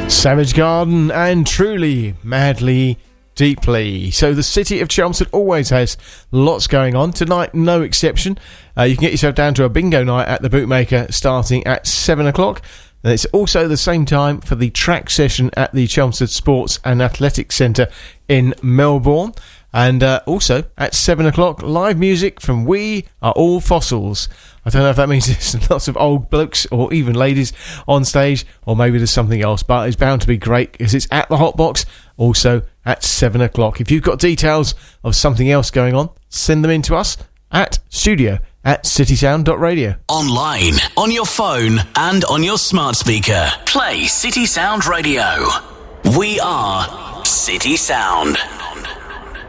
Savage Garden and Truly, Madly, Deeply. So the city of Chelmsford always has lots going on. Tonight, no exception. You can get yourself down to a bingo night at the Bootmaker starting at 7 o'clock. And it's also the same time for the track session at the Chelmsford Sports and Athletics Centre in Melbourne. And also at 7 o'clock, live music from We Are All Fossils. I don't know if that means there's lots of old blokes or even ladies on stage, or maybe there's something else, but it's bound to be great because it's at the Hot Box, also at 7 o'clock. If you've got details of something else going on, send them in to us at studio@citysound.radio. Online, on your phone, and on your smart speaker. Play City Sound Radio. We are City Sound.